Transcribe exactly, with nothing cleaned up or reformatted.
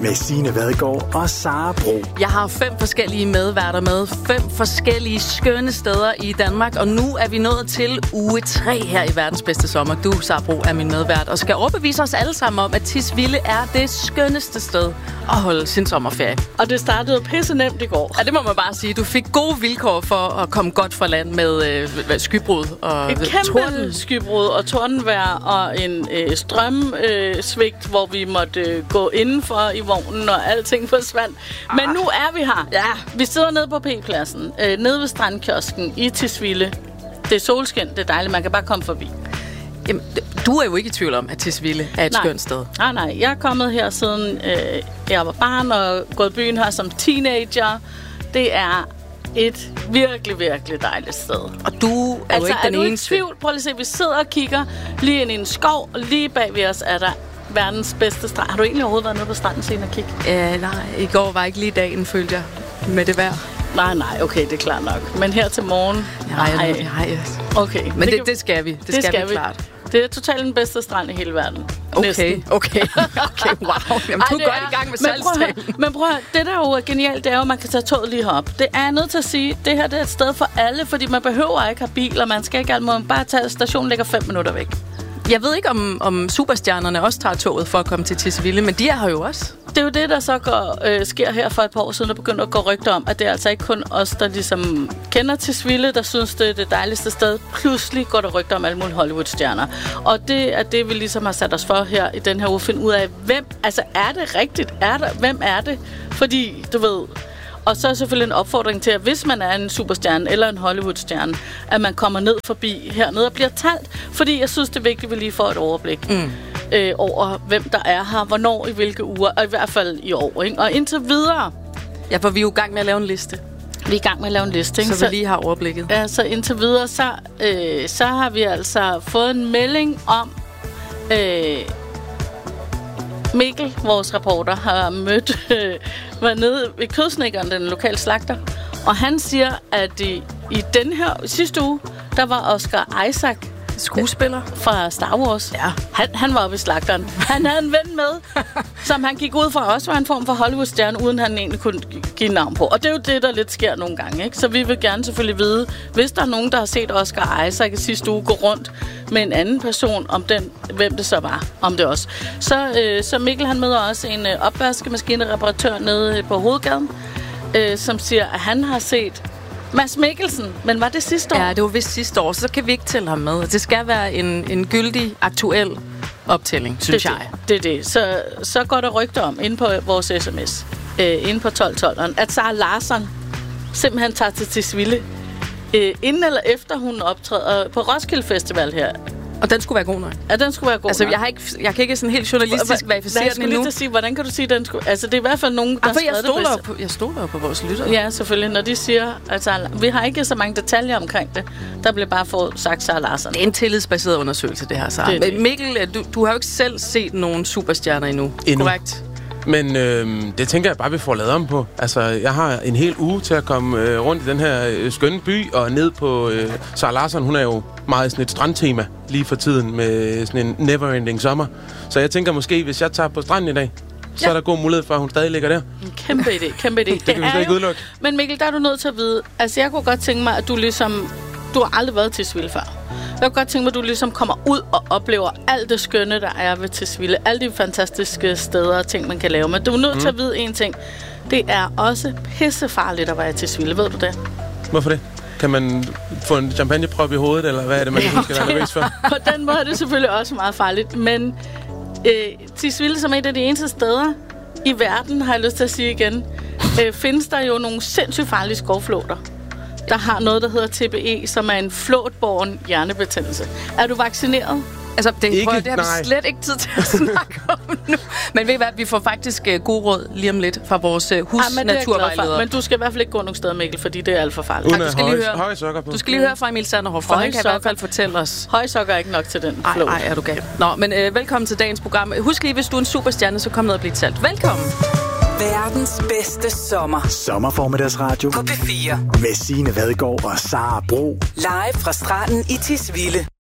med Signe Vadgaard og Sara Bro. Jeg har fem forskellige medværter med. Fem forskellige skønne steder i Danmark. Og nu er vi nået til uge tre her i verdens bedste sommer. Du, Sara Bro, er min medvært og skal overbevise os alle sammen om, at Tisvilde er det skønneste sted at holde sin sommerferie. Og det startede pisse nemt i går. Ja, det må man bare sige. Du fik gode vilkår for at komme godt fra land med øh, skybrud og et kæmpe torden. skybrud og tordenvejr og en øh, strømsvigt, øh, hvor vi måtte øh, gå indenfor i vognen, og alting forsvandt. Ah. Men nu er vi her. Ja. Vi sidder nede på P-pladsen, øh, nede ved strandkiosken i Tisvilde. Det er solskin, det er dejligt, man kan bare komme forbi. Jamen, du er jo ikke i tvivl om, at Tisvilde er et nej. skønt sted. Nej, nej. Jeg er kommet her siden øh, jeg var barn og gået i byen her som teenager. Det er et virkelig, virkelig dejligt sted. Og du er altså, jo ikke den eneste. Er du i tvivl? Prøv lige at se, vi sidder og kigger lige ind i en skov, og lige bag ved os er der verdens bedste strand. Har du egentlig overhovedet været nede på stranden siden og kigge? Ja, nej. I går var ikke lige dagen, følte jeg, med det vejr. Nej, nej, okay, det er klart nok. Men her til morgen... Nej, nej, nej. Okay. Men det, det, det skal vi. Det, det skal, skal vi, vi klart. Det er totalt den bedste strand i hele verden. Okay, næsten. okay, okay, wow. Jamen, du er godt i gang med salgstalen. Men prøv at høre, det der jo er genialt, det er jo, at man kan tage toget lige herop. Det er jeg nødt til at sige, det her det er et sted for alle, fordi man behøver ikke have bil, og man skal ikke alt, man bare tage stationen ligger fem minutter væk. Jeg ved ikke, om, om superstjernerne også tager toget for at komme til Tisvilde, men de er her jo også. Det er jo det, der så går, øh, sker her for et par år siden, der begynder at gå rygter om, at det er altså ikke kun os, der ligesom kender Tisvilde, der synes, det er det dejligste sted. Pludselig går der rygter om alle mulige Hollywood-stjerner. Og det er det, vi ligesom har sat os for her i den her uge, finde ud af, hvem, altså er det rigtigt? Er der, hvem er det? Fordi, du ved... Og så er selvfølgelig en opfordring til, at hvis man er en superstjerne eller en Hollywood-stjerne, at man kommer ned forbi hernede og bliver talt. Fordi jeg synes, det er vigtigt, at vi lige får et overblik mm. øh, over, hvem der er her, hvornår, i hvilke uger, og i hvert fald i år. Ikke? Og indtil videre... Ja, for vi er jo i gang med at lave en liste. Vi er i gang med at lave en liste, ikke? Så vi lige har overblikket. Ja, så indtil videre, så, øh, så har vi altså fået en melding om... Øh, Mikkel, vores reporter, har mødt, øh, var nede ved Kødsnedkeren, den lokale slagter, og han siger, at i, i den her sidste uge, der var Oscar Isaac, skuespiller fra Star Wars. Ja. Han, han var oppe i slagteren. Han havde en ven med, som han gik ud fra også var en form for Hollywood-stjerne, uden han egentlig kunne give navn på. Og det er jo det, der lidt sker nogle gange, ikke? Så vi vil gerne selvfølgelig vide, hvis der er nogen, der har set Oscar Isaac i sidste uge gå rundt med en anden person, om den, hvem det så var, om det også. Så, øh, så Mikkel, han møder også en øh, opvaskemaskinereparatør nede på Hovedgaden, øh, som siger, at han har set Mads Mikkelsen, men var det sidste år? Ja, det var vist sidste år, så kan vi ikke tælle ham med. Det skal være en, en gyldig, aktuel optælling, synes det, jeg. Det er det. det. Så, så går der rygter om, inde på vores sms, øh, inde på tolv tolveren, at Sara Larsson simpelthen tager til Tisvilde, øh, inden eller efter hun optræder på Roskilde Festival her. Og den skulle være god nok? Ja, den skulle være god altså, nok. jeg, har ikke, jeg kan ikke sådan helt journalistisk verificere den endnu. Sige, hvordan kan du sige, den skulle... Altså, det er i hvert fald nogen, der ah, har skrevet det. På, jeg stoler jo på vores lyttere. Ja, selvfølgelig. Når de siger... Altså, vi har ikke så mange detaljer omkring det. Der bliver bare fået sagt Sara Larsson. Det er en tillidsbaseret undersøgelse, det her, Sara. Det det. Men Mikkel, du, du har jo ikke selv set nogen superstjerner endnu. Endnu. Korrekt? Men øh, det tænker jeg bare, vi får lavet om på. Altså, jeg har en hel uge til at komme øh, rundt i den her øh, skønne by og ned på... Øh, Sara Larsson, hun er jo meget sådan et strandtema lige for tiden med sådan en never-ending sommer. Så jeg tænker måske, hvis jeg tager på stranden i dag, så ja. er der god mulighed for, at hun stadig ligger der. En kæmpe idé, kæmpe idé. Det kan vi slet ikke udelukke. Men Mikkel, der er du nødt til at vide... Altså, jeg kunne godt tænke mig, at du ligesom... Du har aldrig været til Tisvilde før. Jeg kunne godt tænke mig, at du ligesom kommer ud og oplever alt det skønne, der er ved Tisvilde. Alle de fantastiske steder og ting, man kan lave. Men du er nødt mm. til at vide en ting. Det er også pissefarligt at være i Tisvilde. Ved du det? Hvorfor det? Kan man få en champagneprop i hovedet, eller hvad er det, man ja, skal være nervøs for? På den måde er det selvfølgelig også meget farligt. Men øh, Tisvilde, som er et af de eneste steder i verden, har jeg lyst til at sige igen, øh, findes der jo nogle sindssygt farlige skovflåter, der har noget, der hedder T B E, som er en flåtbåren hjernebetændelse. Er du vaccineret? Altså, det, ikke, prøv, det har nej. vi slet ikke tid til at snakke om nu. Men ved I hvad, vi får faktisk uh, god råd lige om lidt fra vores uh, husnaturvejleder. Ja, men du skal i hvert fald ikke gå nogen steder, Mikkel, fordi det er alt for farligt. Uden du skal høje, lige høre, høje sokker på. Du skal lige høre fra Emil Sanderhoff, for han kan i hvert fald fortælle os. Høje sokker er ikke nok til den flåt. Nej, er du gal. Nå, men uh, velkommen til dagens program. Husk lige, hvis du er en superstjerne, så kom ned og bliv talt. Velkommen. Verdens bedste sommer. Sommerformiddagsradio på P fire. Med Signe Vadgaard og Sara Bro. Live fra stranden i Tisvilde.